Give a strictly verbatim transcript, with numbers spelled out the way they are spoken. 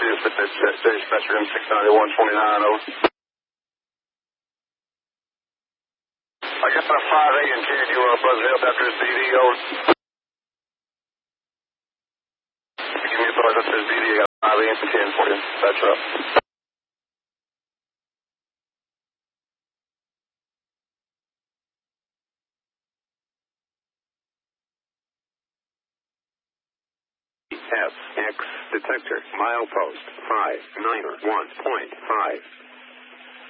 is dispatcher M six ninety-one twenty-nine, over. I got a five eight and ten, you uh, buzzing help after his B D, over. Give me a buzz after his B D, I got a five eight and ten for you, dispatcher up. F X detector milepost five niner one point five.